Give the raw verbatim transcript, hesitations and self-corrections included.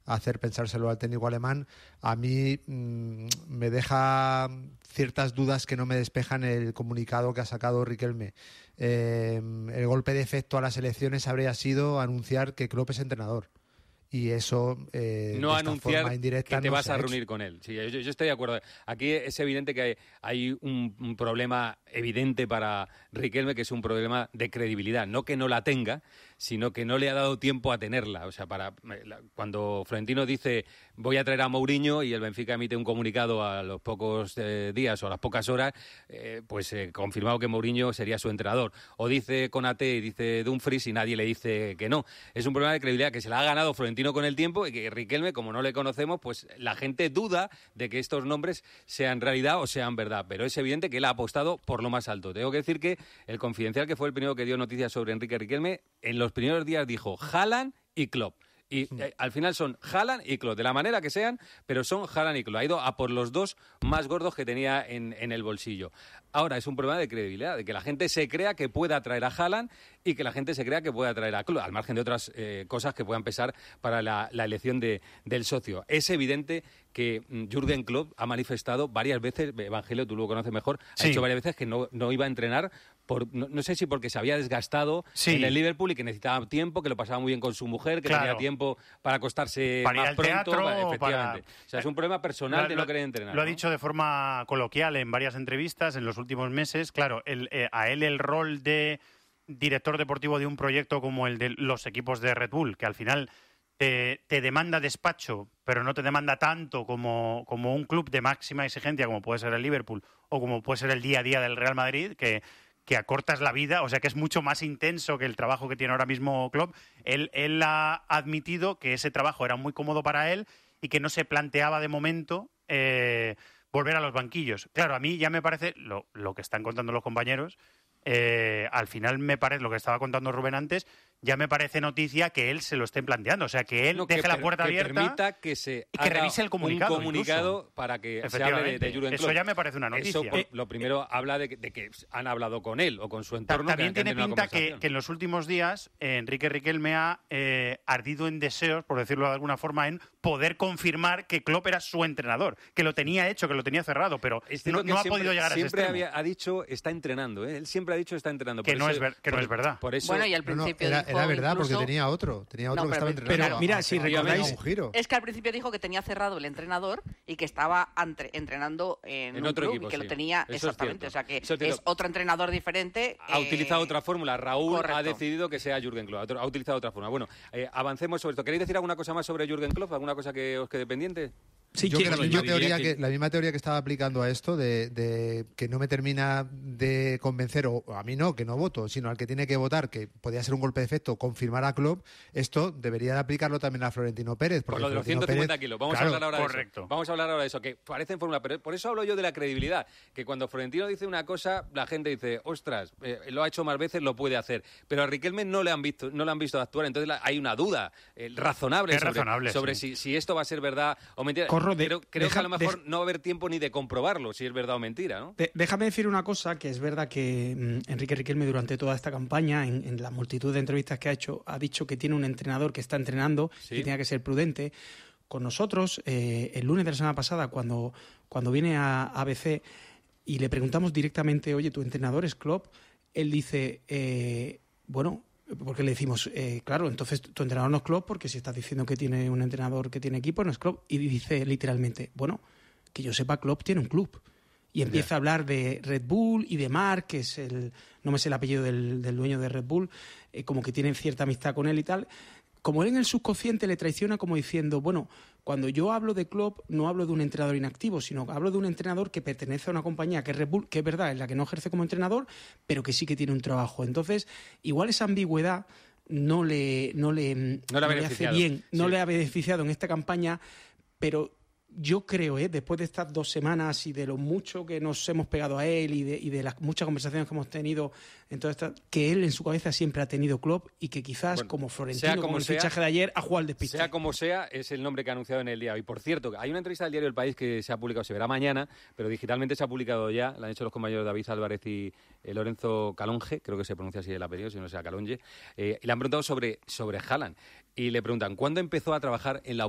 hacer pensárselo al técnico alemán, a mí mmm, me deja ciertas dudas que no me despejan el comunicado que ha sacado Riquelme. Eh, el golpe de efecto a las elecciones habría sido anunciar que Klopp es entrenador. Y eso, eh, no de esta anunciar forma indirecta, que te no vas se a ha hecho. reunir con él. Sí, yo, yo estoy de acuerdo. Aquí es evidente que hay, hay un, un problema evidente para Riquelme, que es un problema de credibilidad. No que no la tenga, sino que no le ha dado tiempo a tenerla. O sea, para cuando Florentino dice voy a traer a Mourinho y el Benfica emite un comunicado a los pocos eh, días o a las pocas horas, eh, pues eh, confirmado que Mourinho sería su entrenador. O dice Konaté y dice Dumfries y nadie le dice que no. Es un problema de credibilidad que se la ha ganado Florentino con el tiempo y que Riquelme, como no le conocemos, pues la gente duda de que estos nombres sean realidad o sean verdad, pero es evidente que él ha apostado por lo más alto. Tengo que decir que el Confidencial, que fue el primero que dio noticias sobre Enrique Riquelme, en los primeros días dijo Haaland y Klopp. Y eh, al final son Haaland y Klopp, de la manera que sean, pero son Haaland y Klopp. Ha ido a por los dos más gordos que tenía en, en el bolsillo. Ahora es un problema de credibilidad, de que la gente se crea que pueda traer a Haaland y que la gente se crea que pueda traer a Klopp, al margen de otras eh, cosas que puedan pesar para la, la elección de, del socio. Es evidente que Jürgen Klopp ha manifestado varias veces, Evangelio, tú lo conoces mejor, sí. ha dicho varias veces que no, no iba a entrenar, por, no, no sé si porque se había desgastado sí. en el Liverpool y que necesitaba tiempo, que lo pasaba muy bien con su mujer, que claro. tenía tiempo para acostarse para más ir al pronto, teatro, para, efectivamente. para... O sea, es un problema personal lo, de lo, no querer entrenar. Lo ha ¿no? dicho de forma coloquial en varias entrevistas en los últimos meses. Claro, el, eh, a él el rol de director deportivo de un proyecto como el de los equipos de Red Bull, que al final te, te demanda despacho, pero no te demanda tanto como, como un club de máxima exigencia, como puede ser el Liverpool o como puede ser el día a día del Real Madrid, que, que acortas la vida, o sea que es mucho más intenso que el trabajo que tiene ahora mismo Klopp. Él, él ha admitido que ese trabajo era muy cómodo para él y que no se planteaba de momento eh, volver a los banquillos. Claro, a mí ya me parece, lo, lo que están contando los compañeros, eh, al final me parece, lo que estaba contando Rubén antes, ya me parece noticia que él se lo esté planteando. O sea, que él no, deje que la per, puerta que abierta permita que se y que revise el comunicado. Un comunicado para que se hable de, de Jürgen Klopp. Eso ya me parece una noticia. Eso, por, lo primero, habla de que, de que han hablado con él o con su entorno. También que tiene pinta que, que en los últimos días eh, Enrique Riquelme ha eh, ardido en deseos, por decirlo de alguna forma, en poder confirmar que Klopp era su entrenador, que lo tenía hecho, que lo tenía cerrado, pero no, no ha siempre, podido llegar a ese siempre extremo. Siempre ha dicho está entrenando, ¿eh? Él siempre ha dicho está entrenando. Que, por no, eso, es ver, que por, no es verdad. Por eso, bueno, y al principio no, no, era, dijo era verdad, incluso... porque tenía otro, tenía otro no, que pero, estaba entrenando. Pero mira, si recordáis... Un giro. Es que al principio dijo que tenía cerrado el entrenador y que estaba entre, entrenando en, en un otro club equipo, y que sí. lo tenía Eso exactamente. Es o sea, que es, es otro entrenador diferente. Ha eh... utilizado otra fórmula. Raúl Correcto. ha decidido que sea Jürgen Klopp. Ha utilizado otra fórmula. Bueno, eh, avancemos sobre esto. ¿Queréis decir alguna cosa más sobre Jürgen Klopp? ¿Alguna cosa que os quede pendiente? Sí, yo creo, la, yo misma teoría que... que, la misma teoría que estaba aplicando a esto de, de que no me termina de convencer, o a mí no, que no voto, sino al que tiene que votar, que podría ser un golpe de efecto, confirmar a Klopp, esto debería de aplicarlo también a Florentino Pérez. Por lo de los ciento cincuenta Pérez, kilos, vamos claro, a hablar ahora correcto. de eso. Vamos a hablar ahora de eso, que parece en fórmula, pero por eso hablo yo de la credibilidad, que cuando Florentino dice una cosa, la gente dice, ostras, eh, lo ha hecho más veces, lo puede hacer, pero a Riquelme no le han visto, no le han visto actuar, entonces la, hay una duda eh, razonable es sobre, razonable, sobre sí. si, si esto va a ser verdad o mentira. Corro de, creo creo deja, que a lo mejor deja, no va a haber tiempo ni de comprobarlo si es verdad o mentira, ¿no? De, déjame decir una cosa, que es verdad que mmm, Enrique Riquelme durante toda esta campaña, en, en la multitud de entrevistas que ha hecho, ha dicho que tiene un entrenador que está entrenando ¿Sí? y tenía que ser prudente. Con nosotros, eh, el lunes de la semana pasada, cuando, cuando viene a A B C y le preguntamos directamente, oye, ¿tu entrenador es Klopp? Él dice, eh, bueno... Porque le decimos, eh, claro, entonces tu entrenador no es Klopp, porque si estás diciendo que tiene un entrenador que tiene equipo, no es Klopp. Y dice literalmente, bueno, que yo sepa, Klopp tiene un club. Y empieza yeah. a hablar de Red Bull y de Mark, que es el, no me sé el apellido del, del dueño de Red Bull, eh, como que tienen cierta amistad con él y tal. Como él en el subconsciente le traiciona como diciendo, bueno, cuando yo hablo de Klopp no hablo de un entrenador inactivo, sino hablo de un entrenador que pertenece a una compañía que es Red Bull, que es verdad, es la que no ejerce como entrenador, pero que sí que tiene un trabajo. Entonces, igual esa ambigüedad no le, no le, no le, no le hace bien, no sí. le ha beneficiado en esta campaña, pero... Yo creo, ¿eh? después de estas dos semanas y de lo mucho que nos hemos pegado a él y de, y de las muchas conversaciones que hemos tenido, en toda esta, que él en su cabeza siempre ha tenido Klopp y que quizás, bueno, como Florentino, como, como el sea, fichaje de ayer, ha jugado al despiste. Sea como sea, es el nombre que ha anunciado en el día. Y por cierto, hay una entrevista del diario El País que se ha publicado, se verá mañana, pero digitalmente se ha publicado ya, la han hecho los compañeros David Álvarez y eh, Lorenzo Calonge, creo que se pronuncia así el apellido, si no sea Calonge, eh, y le han preguntado sobre, sobre Haaland. Y le preguntan, ¿cuándo empezó a trabajar en la